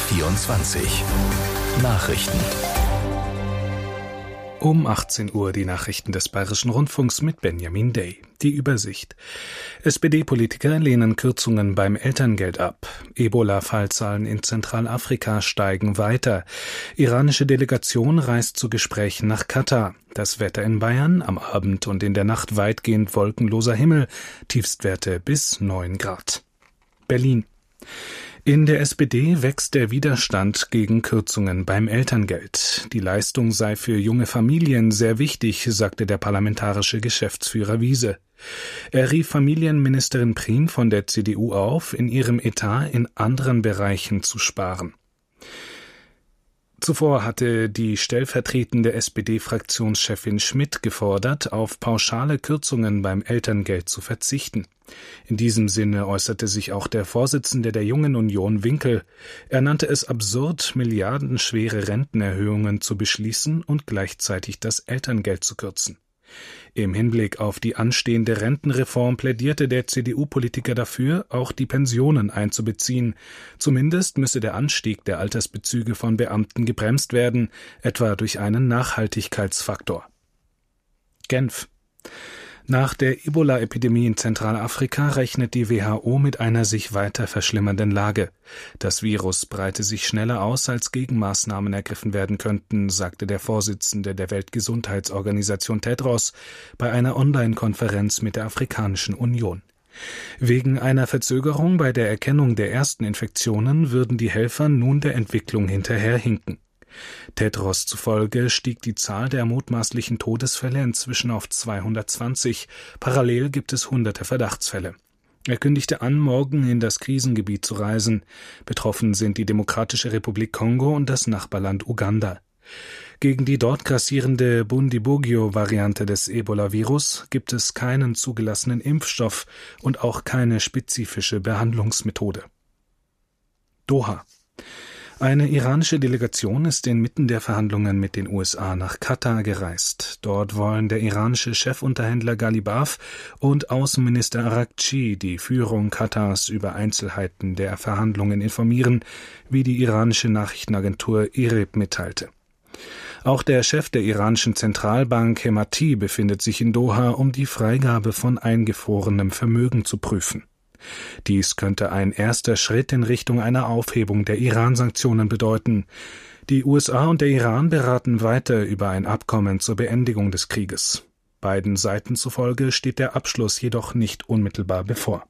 BR24 Nachrichten. Um 18 Uhr die Nachrichten des Bayerischen Rundfunks mit Benjamin Day. Die Übersicht. SPD-Politiker lehnen Kürzungen beim Elterngeld ab. Ebola-Fallzahlen in Zentralafrika steigen weiter. Iranische Delegation reist zu Gesprächen nach Katar. Das Wetter in Bayern, am Abend und in der Nacht weitgehend wolkenloser Himmel. Tiefstwerte bis 9 Grad. Berlin. In der SPD wächst der Widerstand gegen Kürzungen beim Elterngeld. Die Leistung sei für junge Familien sehr wichtig, sagte der parlamentarische Geschäftsführer Wiese. Er rief Familienministerin Prien von der CDU auf, in ihrem Etat in anderen Bereichen zu sparen. Zuvor hatte die stellvertretende SPD-Fraktionschefin Schmidt gefordert, auf pauschale Kürzungen beim Elterngeld zu verzichten. In diesem Sinne äußerte sich auch der Vorsitzende der Jungen Union Winkel. Er nannte es absurd, milliardenschwere Rentenerhöhungen zu beschließen und gleichzeitig das Elterngeld zu kürzen. Im Hinblick auf die anstehende Rentenreform plädierte der CDU-Politiker dafür, auch die Pensionen einzubeziehen. Zumindest müsse der Anstieg der Altersbezüge von Beamten gebremst werden, etwa durch einen Nachhaltigkeitsfaktor. Genf. Nach der Ebola-Epidemie in Zentralafrika rechnet die WHO mit einer sich weiter verschlimmernden Lage. Das Virus breite sich schneller aus, als Gegenmaßnahmen ergriffen werden könnten, sagte der Vorsitzende der Weltgesundheitsorganisation Tedros bei einer Online-Konferenz mit der Afrikanischen Union. Wegen einer Verzögerung bei der Erkennung der ersten Infektionen würden die Helfer nun der Entwicklung hinterherhinken. Tedros zufolge stieg die Zahl der mutmaßlichen Todesfälle inzwischen auf 220. Parallel gibt es hunderte Verdachtsfälle. Er kündigte an, morgen in das Krisengebiet zu reisen. Betroffen sind die Demokratische Republik Kongo und das Nachbarland Uganda. Gegen die dort grassierende Bundibugyo-Variante des Ebola-Virus gibt es keinen zugelassenen Impfstoff und auch keine spezifische Behandlungsmethode. Doha. Eine iranische Delegation ist inmitten der Verhandlungen mit den USA nach Katar gereist. Dort wollen der iranische Chefunterhändler Ghalibaf und Außenminister Araghchi die Führung Katars über Einzelheiten der Verhandlungen informieren, wie die iranische Nachrichtenagentur IRIB mitteilte. Auch der Chef der iranischen Zentralbank Hemati befindet sich in Doha, um die Freigabe von eingefrorenem Vermögen zu prüfen. Dies könnte ein erster Schritt in Richtung einer Aufhebung der Iran-Sanktionen bedeuten. Die USA und der Iran beraten weiter über ein Abkommen zur Beendigung des Krieges. Beiden Seiten zufolge steht der Abschluss jedoch nicht unmittelbar bevor.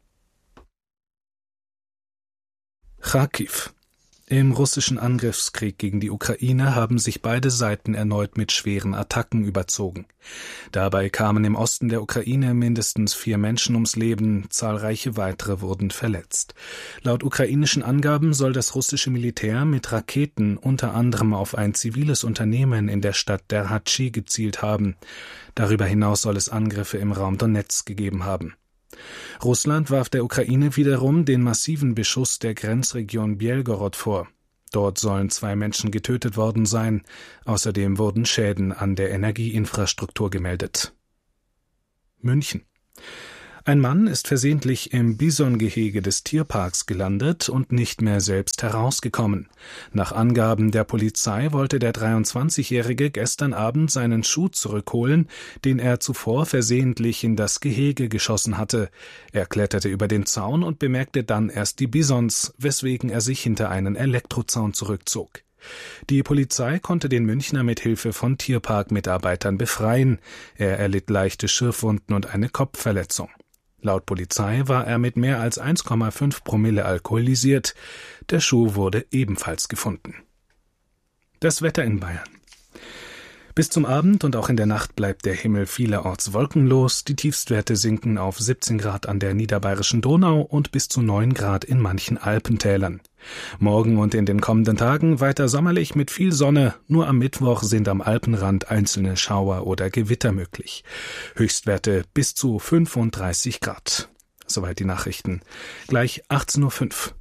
Charkiw. Im russischen Angriffskrieg gegen die Ukraine haben sich beide Seiten erneut mit schweren Attacken überzogen. Dabei kamen im Osten der Ukraine mindestens 4 Menschen ums Leben, zahlreiche weitere wurden verletzt. Laut ukrainischen Angaben soll das russische Militär mit Raketen unter anderem auf ein ziviles Unternehmen in der Stadt Derhatschy gezielt haben. Darüber hinaus soll es Angriffe im Raum Donezk gegeben haben. Russland warf der Ukraine wiederum den massiven Beschuss der Grenzregion Belgorod vor. Dort sollen 2 Menschen getötet worden sein. Außerdem wurden Schäden an der Energieinfrastruktur gemeldet. München. Ein Mann ist versehentlich im Bisongehege des Tierparks gelandet und nicht mehr selbst herausgekommen. Nach Angaben der Polizei wollte der 23-Jährige gestern Abend seinen Schuh zurückholen, den er zuvor versehentlich in das Gehege geschossen hatte. Er kletterte über den Zaun und bemerkte dann erst die Bisons, weswegen er sich hinter einen Elektrozaun zurückzog. Die Polizei konnte den Münchner mit Hilfe von Tierparkmitarbeitern befreien. Er erlitt leichte Schürfwunden und eine Kopfverletzung. Laut Polizei war er mit mehr als 1,5 Promille alkoholisiert. Der Schuh wurde ebenfalls gefunden. Das Wetter in Bayern. Bis zum Abend und auch in der Nacht bleibt der Himmel vielerorts wolkenlos. Die Tiefstwerte sinken auf 17 Grad an der niederbayerischen Donau und bis zu 9 Grad in manchen Alpentälern. Morgen und in den kommenden Tagen weiter sommerlich mit viel Sonne. Nur am Mittwoch sind am Alpenrand einzelne Schauer oder Gewitter möglich. Höchstwerte bis zu 35 Grad. Soweit die Nachrichten. Gleich 18:05 Uhr.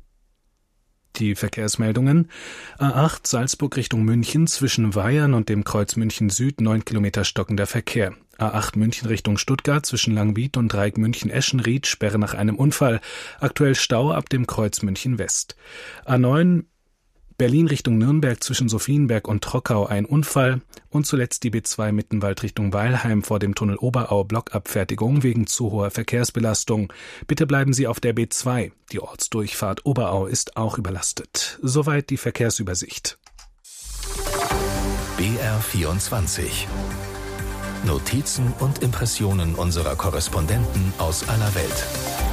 Die Verkehrsmeldungen: A8 Salzburg Richtung München zwischen Weyern und dem Kreuz München Süd 9 Kilometer stockender Verkehr. A8 München Richtung Stuttgart zwischen Langwied und Dreieck München-Eschenried Sperre nach einem Unfall. Aktuell Stau ab dem Kreuz München West. A9 Berlin Richtung Nürnberg zwischen Sophienberg und Trockau ein Unfall und zuletzt die B2 Mittenwald Richtung Weilheim vor dem Tunnel Oberau Blockabfertigung wegen zu hoher Verkehrsbelastung. Bitte bleiben Sie auf der B2. Die Ortsdurchfahrt Oberau ist auch überlastet. Soweit die Verkehrsübersicht. BR24. Notizen und Impressionen unserer Korrespondenten aus aller Welt.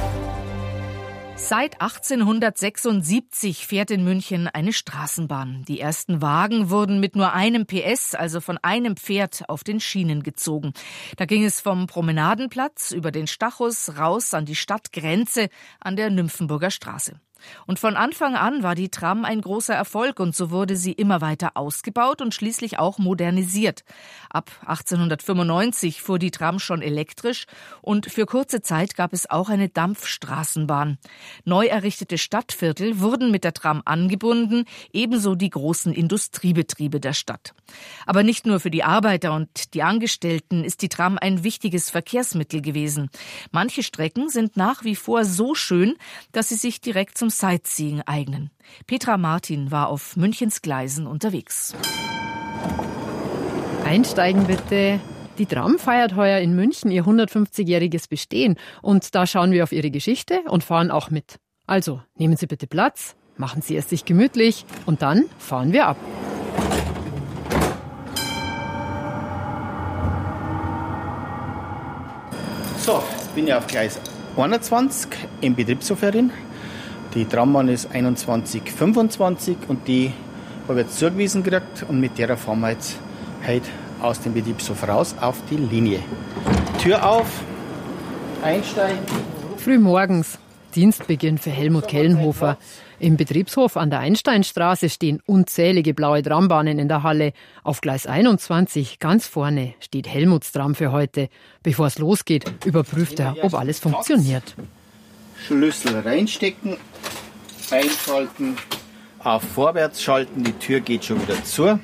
Seit 1876 fährt in München eine Straßenbahn. Die ersten Wagen wurden mit nur einem PS, also von einem Pferd, auf den Schienen gezogen. Da ging es vom Promenadenplatz über den Stachus raus an die Stadtgrenze an der Nymphenburger Straße. Und von Anfang an war die Tram ein großer Erfolg und so wurde sie immer weiter ausgebaut und schließlich auch modernisiert. Ab 1895 fuhr die Tram schon elektrisch und für kurze Zeit gab es auch eine Dampfstraßenbahn. Neu errichtete Stadtviertel wurden mit der Tram angebunden, ebenso die großen Industriebetriebe der Stadt. Aber nicht nur für die Arbeiter und die Angestellten ist die Tram ein wichtiges Verkehrsmittel gewesen. Manche Strecken sind nach wie vor so schön, dass sie sich direkt zum Sightseeing eignen. Petra Martin war auf Münchens Gleisen unterwegs. Einsteigen bitte. Die Tram feiert heuer in München ihr 150-jähriges Bestehen und da schauen wir auf ihre Geschichte und fahren auch mit. Also nehmen Sie bitte Platz, machen Sie es sich gemütlich und dann fahren wir ab. So, jetzt bin ich auf Gleis 21 im Betriebshof herin. Die Trambahn ist 2125 und die habe ich jetzt zugewiesen gekriegt und mit der fahren wir jetzt heute aus dem Betriebshof raus auf die Linie. Tür auf, einsteigen. Frühmorgens, Dienstbeginn für Helmut Kellenhofer. Im Betriebshof an der Einsteinstraße stehen unzählige blaue Trambahnen in der Halle. Auf Gleis 21, ganz vorne, steht Helmuts Tram für heute. Bevor es losgeht, überprüft er, ob alles funktioniert. Schlüssel reinstecken, einschalten, auf Vorwärts schalten, die Tür geht schon wieder zu.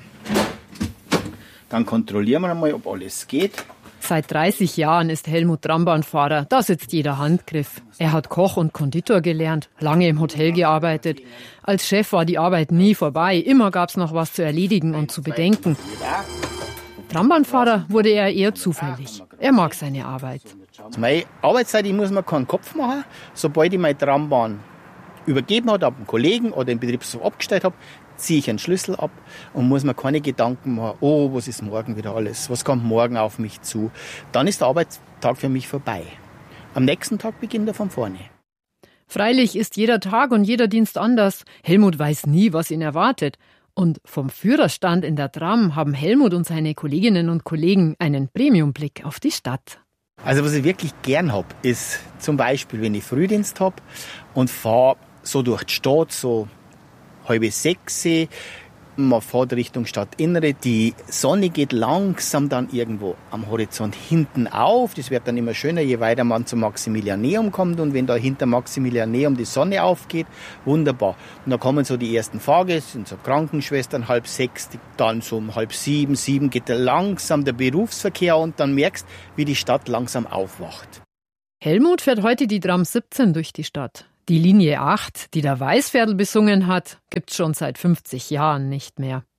Dann kontrollieren wir einmal, ob alles geht. Seit 30 Jahren ist Helmut Trambahnfahrer, da sitzt jeder Handgriff. Er hat Koch und Konditor gelernt, lange im Hotel gearbeitet. Als Chef war die Arbeit nie vorbei, immer gab's noch was zu erledigen und zu bedenken. Trambahnfahrer wurde er eher zufällig. Er mag seine Arbeit. Meine Arbeitszeit, ich muss mir keinen Kopf machen. Sobald ich meine Trambahn übergeben habe, an einen Kollegen oder im Betriebshof abgestellt habe, ziehe ich einen Schlüssel ab und muss mir keine Gedanken machen, oh, was ist morgen wieder alles, was kommt morgen auf mich zu. Dann ist der Arbeitstag für mich vorbei. Am nächsten Tag beginnt er von vorne. Freilich ist jeder Tag und jeder Dienst anders. Helmut weiß nie, was ihn erwartet. Und vom Führerstand in der Tram haben Helmut und seine Kolleginnen und Kollegen einen Premiumblick auf die Stadt. Also was ich wirklich gern habe, ist zum Beispiel, wenn ich Frühdienst habe und fahre so durch die Stadt, so 5:30, man fährt Richtung Stadtinnere, die Sonne geht langsam dann irgendwo am Horizont hinten auf, das wird dann immer schöner, je weiter man zum Maximilianeum kommt und wenn da hinter Maximilianeum die Sonne aufgeht, wunderbar. Und da kommen so die ersten Fahrgäste, sind so Krankenschwestern, 5:30, dann so um 6:30, 7 geht langsam der Berufsverkehr und dann merkst, wie die Stadt langsam aufwacht. Helmut fährt heute die Tram 17 durch die Stadt. Die Linie 8, die der Weißviertel besungen hat, gibt's schon seit 50 Jahren nicht mehr.